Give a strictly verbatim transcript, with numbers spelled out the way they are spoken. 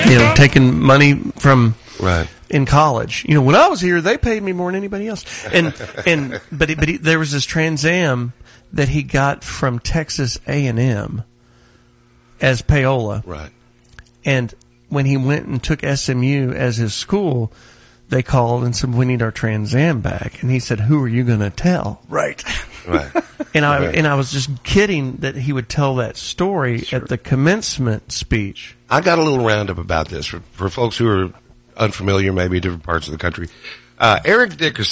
you know, taking money from right. in college. You know, when I was here, they paid me more than anybody else. And and but he, but he, there was this Trans Am that he got from Texas A and M as payola. Right. And when he went and took S M U as his school, they called and said, "We need our Trans Am back." And he said, "Who are you going to tell?" Right. Right. And I right. and I was just kidding that he would tell that story Sure. at the commencement speech. I got a little roundup about this for, for folks who are unfamiliar, maybe different parts of the country. Uh, Eric Dickerson